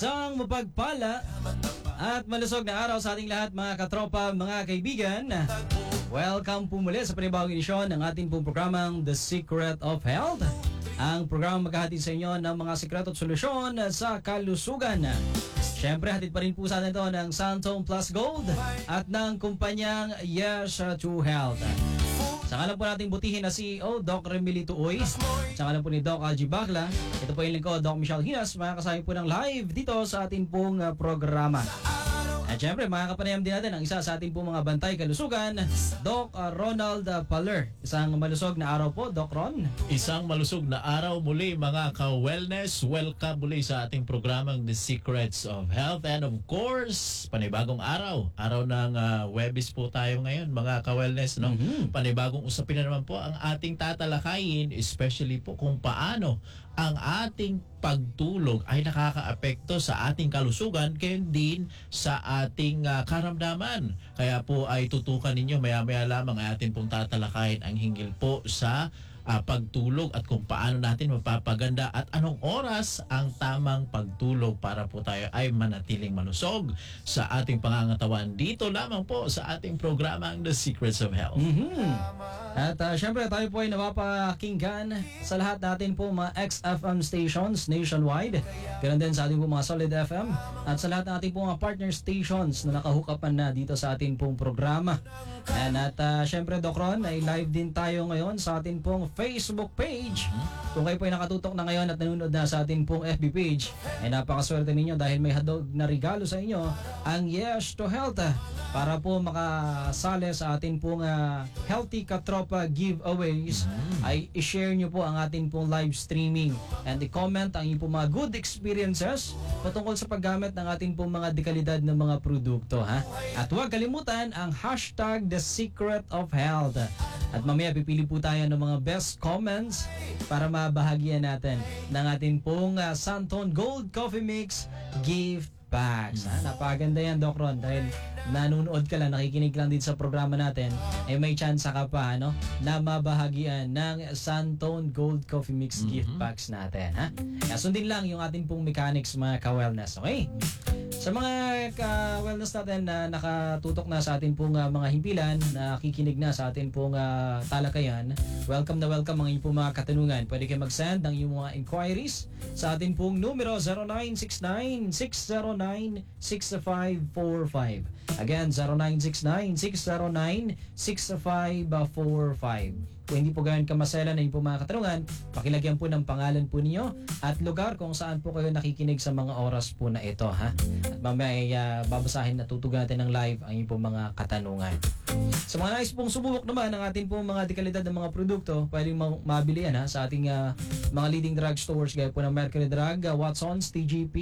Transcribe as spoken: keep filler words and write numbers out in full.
Isang mapagpala at malusog na araw sa ating lahat mga katropa, mga kaibigan. Welcome po muli sa panibagong edisyon ng ating pong programang The Secret of Health. Ang programang maghahatid sa inyo ng mga sikreto at solusyon sa kalusugan. Siyempre, hatid pa rin po sa atin ito ng Santone Plus Gold at ng kumpanyang Yes to Health. Sa ngalan po nating butihin na C E O, Doc Remilito Uy. Sa ngalan po ni Doc Algie Bacla. Ito po yung lingkod, Doc Michelle Hinas. Makakasama po ng live dito sa ating pong uh, programa. At syempre, makakapanayam din natin ang isa sa ating pong mga bantay kalusugan, Doc uh, Ronald uh, Paler. Isang malusog na araw po, Doc Ron. Isang malusog na araw muli mga ka-wellness. Welcome muli sa ating programang The Secrets of Health. And of course, panibagong araw. Araw ng uh, Webis po tayo ngayon mga ka-wellness. No? Mm-hmm. Panibagong usapin na naman po ang ating tatalakayin, especially po kung paano ang ating pagtulog ay nakakaapekto sa ating kalusugan kaya din sa ating uh, karamdaman. Kaya po ay tutukan ninyo maya-maya lamang ay atin pong tatalakayin ang hinggil po sa uh, pagtulog at kung paano natin mapapaganda at anong oras ang tamang pagtulog para po tayo ay manatiling malusog sa ating pangangatawan. Dito lamang po sa ating programang The Secrets of Health. Mm-hmm. At uh, syempre tayo po ay napapakinggan sa lahat natin po mga X F M stations nationwide. Ganun din sa ating po mga Solid F M at sa lahat natin po mga partner stations na nakahukapan na dito sa ating pong programa. And at uh, syempre Doc Ron, ay live din tayo ngayon sa ating pong Facebook page. Kung kayo po ay nakatutok na ngayon at nanonood na sa ating pong F B page, ay napakaswerte ninyo dahil may hadog na regalo sa inyo ang Yes to Health para po makasali sa ating pong uh, Healthy Katropa giveaways. Mm-hmm. Ay i-share nyo po ang ating pong live streaming and i-comment ang inyong mga good experiences patungkol sa paggamit ng ating pong mga dekalidad ng mga produkto. Ha? At huwag kalimutan ang hashtag The Secret of Health. At mamaya pipili po tayo ng mga best comments para mabahagian natin ng ating pong uh, Santone Gold Coffee Mix gift bags. Ha? Napaganda yan, Doc Ron, dahil nanonood ka lang, nakikinig lang din sa programa natin, eh may chance ka pa ano, na mabahagian ng Santone Gold Coffee Mix mm-hmm. gift bags natin. Ha? Kaya sundin lang yung ating pong mechanics mga ka-wellness. Okay? Sa mga ka-wellness natin na nakatutok na sa atin pong uh, mga himpilan, nakikinig na sa atin pong uh, talakayan, welcome na welcome mga inyong mga katanungan. Pwede kayo mag-send ng inyong mga inquiries sa atin pong numero zero nine six nine, six zero nine, six five four five. Again, zero nine six nine, six zero nine, six five four five. Kung hindi po gawin kamasela na yung po mga katanungan, pakilagyan po ng pangalan po ninyo at lugar kung saan po kayo nakikinig sa mga oras po na ito. Ha? At mamaya ay uh, babasahin at tutugatin ng live ang yung po mga katanungan. Sa mga nais pong sububok naman ng ating pong mga dekalidad ng mga produkto, pwedeng ma- mabili yan ha, sa ating uh, mga leading drug stores gaya po ng Mercury Drug, uh, Watson's, T G P,